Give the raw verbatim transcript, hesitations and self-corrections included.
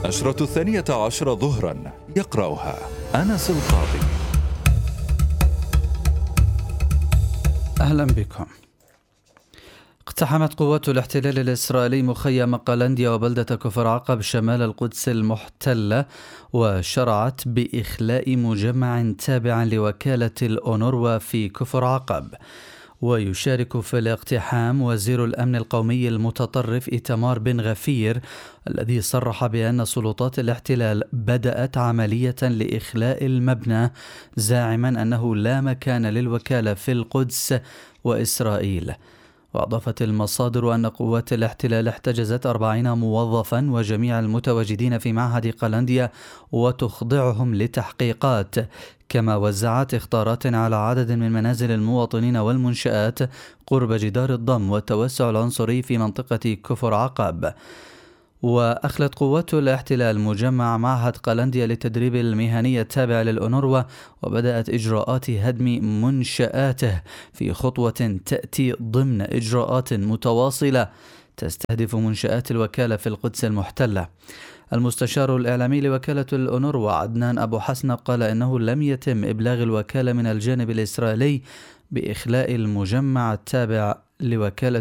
النشرة الثانية عشر ظهرا، يقرأها أنس القاضي. أهلا بكم. اقتحمت قوات الاحتلال الإسرائيلي مخيم قلنديا وبلدة كفر عقب شمال القدس المحتلة، وشرعت بإخلاء مجمع تابع لوكالة الأونروا في كفر عقب. ويشارك في الاقتحام وزير الأمن القومي المتطرف إيتمار بن غفير، الذي صرح بأن سلطات الاحتلال بدأت عملية لإخلاء المبنى، زاعما أنه لا مكان للوكالة في القدس وإسرائيل. وأضافت المصادر أن قوات الاحتلال احتجزت أربعين موظفا وجميع المتواجدين في معهد قلنديا وتخضعهم لتحقيقات، كما وزعت اخطارات على عدد من منازل المواطنين والمنشآت قرب جدار الضم والتوسع العنصري في منطقة كفر عقب. وأخلت قوات الاحتلال مجمع معهد قلنديا للتدريب المهني التابع للأونروا، وبدأت إجراءات هدم منشآته في خطوة تأتي ضمن إجراءات متواصلة تستهدف منشآت الوكالة في القدس المحتلة. المستشار الإعلامي لوكالة الأونروا عدنان أبو حسن قال إنه لم يتم إبلاغ الوكالة من الجانب الإسرائيلي بإخلاء المجمع التابع لوكالة